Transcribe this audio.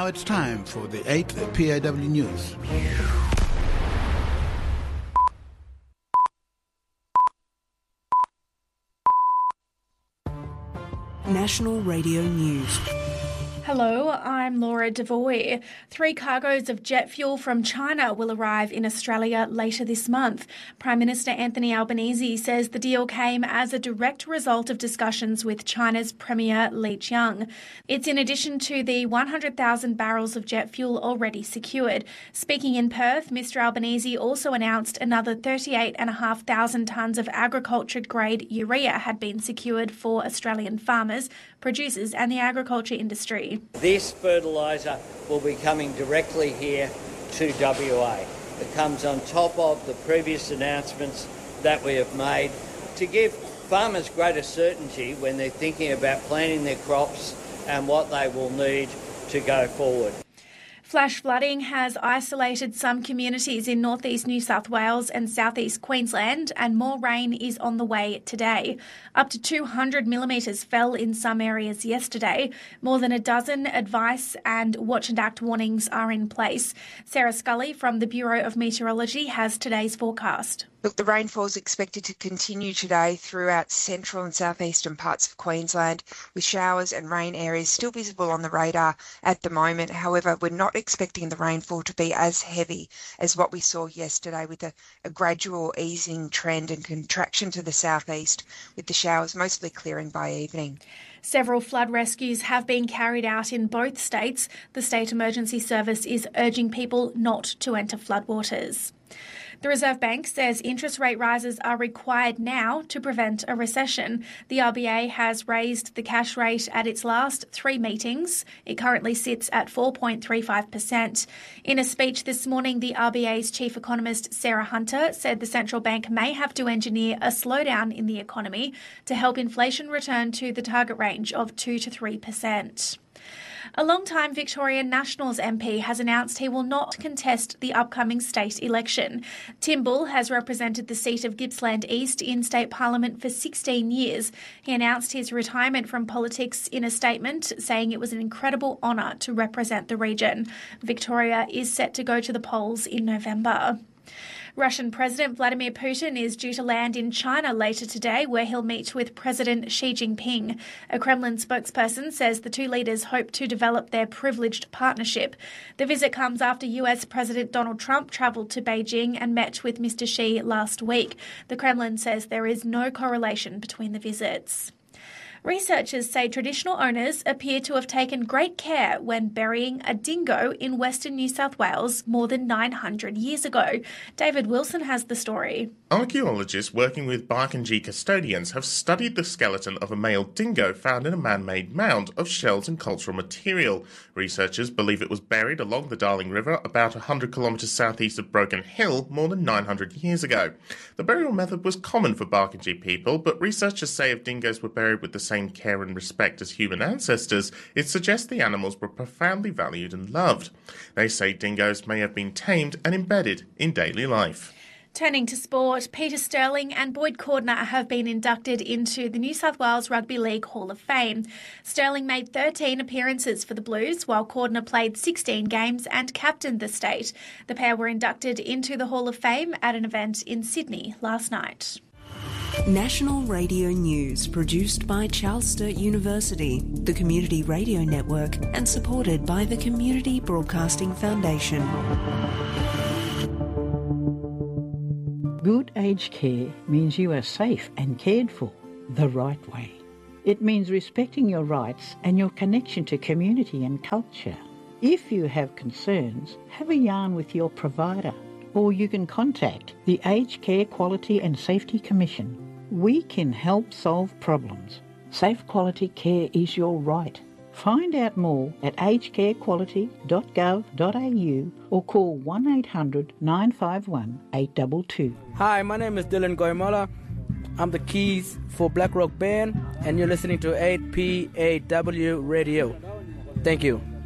it's time for the 8th PAW News. National Radio News. Hello, I'm Laura Devoy. 3 cargoes of jet fuel from China will arrive in Australia later this month. Prime Minister Anthony Albanese says the deal came as a direct result of discussions with China's Premier Li Qiang. It's in addition to the 100,000 barrels of jet fuel already secured. Speaking in Perth, Mr Albanese also announced another 38,500 tonnes of agriculture-grade urea had been secured for Australian farmers, producers and the agriculture industry. This fertiliser will be coming directly here to WA. It comes on top of the previous announcements that we have made to give farmers greater certainty when they're thinking about planting their crops and what they will need to go forward. Flash flooding has isolated some communities in northeast New South Wales and southeast Queensland, and more rain is on the way today. Up to 200 millimetres fell in some areas yesterday. More than a dozen advice and watch and act warnings are in place. Sarah Scully from the Bureau of Meteorology has today's forecast. Look, the rainfall is expected to continue today throughout central and southeastern parts of Queensland, with showers and rain areas still visible on the radar at the moment. However, we're not expecting the rainfall to be as heavy as what we saw yesterday, with a gradual easing trend and contraction to the southeast, with the showers mostly clearing by evening. Several flood rescues have been carried out in both states. The State Emergency Service is urging people not to enter floodwaters. The Reserve Bank says interest rate rises are required now to prevent a recession. The RBA has raised the cash rate at its last 3 meetings. It currently sits at 4.35%. In a speech this morning, the RBA's chief economist, Sarah Hunter, said the central bank may have to engineer a slowdown in the economy to help inflation return to the target range of 2 to 3%. A long-time Victorian Nationals MP has announced he will not contest the upcoming state election. Tim Bull has represented the seat of Gippsland East in state parliament for 16 years. He announced his retirement from politics in a statement, saying it was an incredible honour to represent the region. Victoria is set to go to the polls in November. Russian President Vladimir Putin is due to land in China later today, where he'll meet with President Xi Jinping. A Kremlin spokesperson says the two leaders hope to develop their privileged partnership. The visit comes after US President Donald Trump travelled to Beijing and met with Mr. Xi last week. The Kremlin says there is no correlation between the visits. Researchers say traditional owners appear to have taken great care when burying a dingo in Western New South Wales more than 900 years ago. David Wilson has the story. Archaeologists working with Barkindji custodians have studied the skeleton of a male dingo found in a man-made mound of shells and cultural material. Researchers believe it was buried along the Darling River about 100 kilometres southeast of Broken Hill more than 900 years ago. The burial method was common for Barkindji people, but researchers say if dingoes were buried with the same care and respect as human ancestors, it suggests the animals were profoundly valued and loved. They say dingoes may have been tamed and embedded in daily life. Turning to sport, Peter Sterling and Boyd Cordner have been inducted into the New South Wales Rugby League Hall of Fame. Sterling made 13 appearances for the Blues, while Cordner played 16 games and captained the state. The pair were inducted into the Hall of Fame at an event in Sydney last night. National Radio News, produced by Charles Sturt University, the Community Radio Network, and supported by the Community Broadcasting Foundation. Good aged care means you are safe and cared for the right way. It means respecting your rights and your connection to community and culture. If you have concerns, have a yarn with your provider, or you can contact the Aged Care Quality and Safety Commission. We can help solve problems. Safe quality care is your right. Find out more at agedcarequality.gov.au or call 1800 951 822. Hi, my name is Dylan Goimola. I'm the keys for Black Rock Band, and you're listening to 8PAW Radio. Thank you.